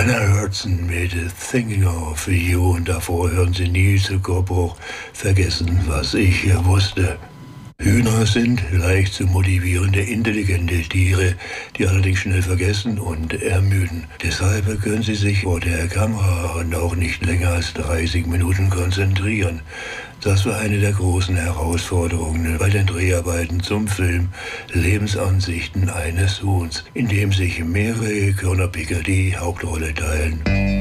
Anna Hudson mit Thinking of You und davor hören Sie Neil Cobroch Vergessen, was ich wusste. Hühner sind leicht zu motivierende, intelligente Tiere, die allerdings schnell vergessen und ermüden. Deshalb können sie sich vor der Kamera auch nicht länger als 30 Minuten konzentrieren. Das war eine der großen Herausforderungen bei den Dreharbeiten zum Film Lebensansichten eines Huhns, in dem sich mehrere Körnerpicker die Hauptrolle teilen.